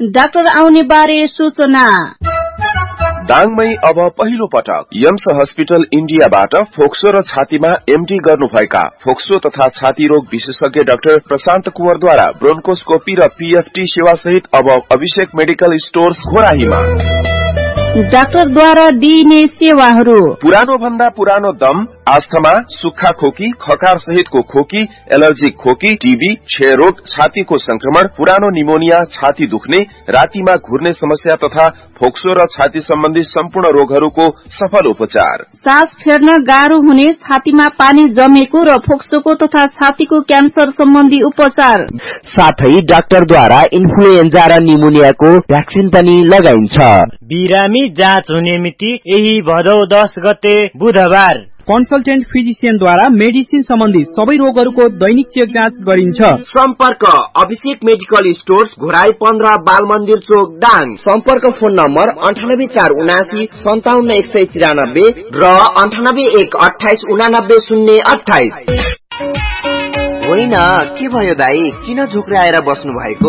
Doctor आउने बारे सूचना। दाङमै अब पहिलो पटक यम्स हस्पिटल इन्डियाबाट फोक्सो र छातीमा एमडी गर्नुभएका फोक्सो तथा छाती रोग विशेषज्ञ डाक्टर प्रशान्त कुँवरद्वारा ब्रोन्कोस्कोपी र पीएफटी सेवा सहित अब अभिषेक मेडिकल स्टोर्स घोराहीमा। डाक्टरद्वारा दिइने सेवाहरू: पुरानो भन्दा पुरानो दम, आस्थमा, सुक्खा खोकी, खकार सहितको खोकी, एलर्जिक खोकी, टीबी, क्षयरोग, छातीको संक्रमण, पुरानो निमोनिया, छाती दुख्ने, रातिमा घुर्ने समस्या तथा फोक्सो र छाती सम्बन्धी सम्पूर्ण रोगहरूको सफल उपचार। सास फेर्न गाह्रो हुने, छातीमा पानी जमेको र फोक्सोको तथा छातीको क्यान्सर सम्बन्धी उपचार। साथै डाक्टरद्वारा इन्फ्लुएन्जा र निमोनियाको भ्याक्सिन पनि लगाइन्छ। बिरामी जाँच हुने मिति यही भदौ 10 गते बुधबार। कन्सल्टेन्ट फिजिशियनद्वारा मेडिसिन सम्बन्धी सबै रोगहरूको दैनिक चेक जाँच गरिन्छ। सम्पर्क अभिषेक मेडिकल स्टोर्स घोराई 15 बाल मन्दिर चोक दाङ। सम्पर्क फोन नम्बर 9847 57193 र 9818 89028। होइन, के भयो दाइ, किन झुक्राएर बस्नु भएको?